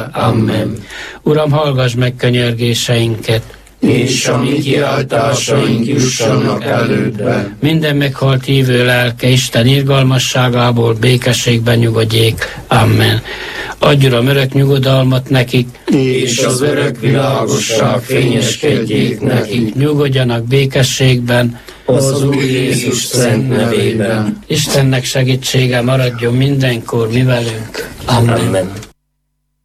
örökké. Amen. Uram, hallgass meg könyörgéseinket, és a mi kiáltásaink jussanak elődbe. minden meghalt hívő lelke Isten irgalmasságából békességben nyugodjék. Amen. Adj, Uram, örök nyugodalmat nekik, és az örök világosság fényeskedjék nekik. Nyugodjanak békességben, Az Úr Jézus szent nevében. Istennek segítsége maradjon mindenkor mi velünk. Amen. Amen.